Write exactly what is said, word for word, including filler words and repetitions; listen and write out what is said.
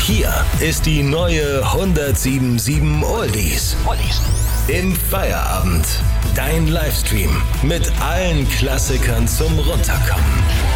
Hier ist die neue hundertsieben Komma sieben Oldies. Im Feierabend. Dein Livestream mit allen Klassikern zum Runterkommen.